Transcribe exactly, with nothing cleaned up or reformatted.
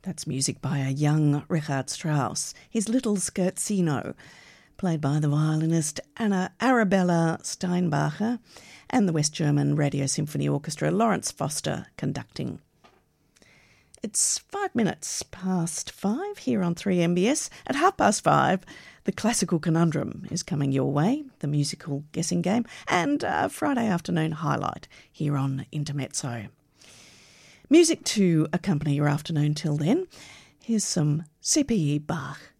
That's music by a young Richard Strauss, his Little Scherzino, played by the violinist Anna Arabella Steinbacher and the West German Radio Symphony Orchestra, Lawrence Foster conducting. It's five minutes past five here on three M B S. At half past five, the Classical Conundrum is coming your way, the musical guessing game, and a Friday afternoon highlight here on Intermezzo. Music to accompany your afternoon till then. Here's some C P E Bach.